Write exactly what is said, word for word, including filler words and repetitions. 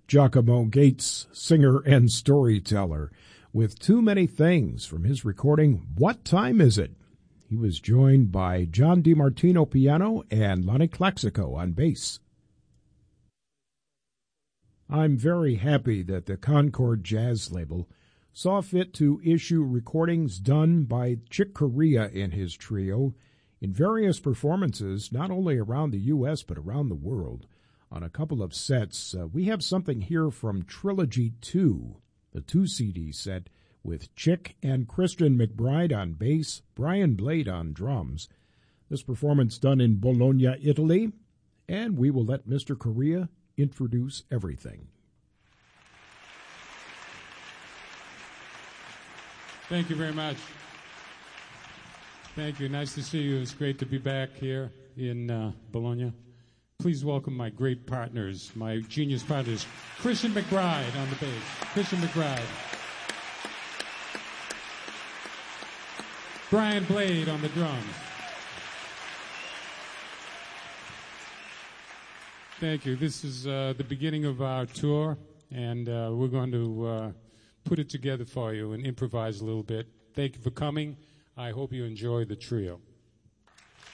Giacomo Gates, singer and storyteller, with Too Many Things from his recording, What Time Is It? He was joined by John DiMartino piano and Lonnie Claxico on bass. I'm very happy that the Concord Jazz label saw fit to issue recordings done by Chick Corea and his trio in various performances, not only around the U S but around the world. On a couple of sets, uh, we have something here from Trilogy two, the two C D set with Chick and Christian McBride on bass, Brian Blade on drums. This performance done in Bologna, Italy, and we will let Mister Corea introduce everything. Thank you very much. Thank you. Nice to see you. It's great to be back here in uh, Bologna. Please welcome my great partners, my genius partners, Christian McBride on the bass. Christian McBride. Brian Blade on the drums. Thank you. This is uh, the beginning of our tour, and uh, we're going to uh, put it together for you and improvise a little bit. Thank you for coming. I hope you enjoy the trio.